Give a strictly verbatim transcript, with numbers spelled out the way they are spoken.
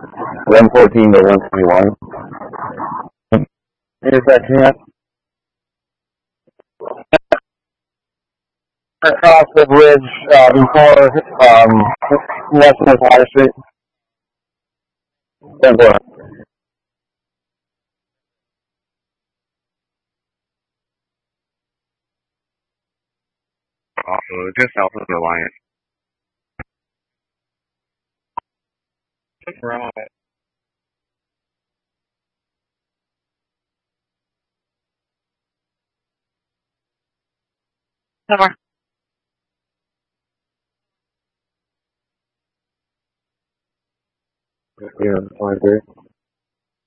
one fourteen to one twenty-one. Intersection yet? Across the bridge uh, before um, West North Water Street. ten four. Uh, just south of the Alliance. Just around it. Over. Yeah, twenty-three.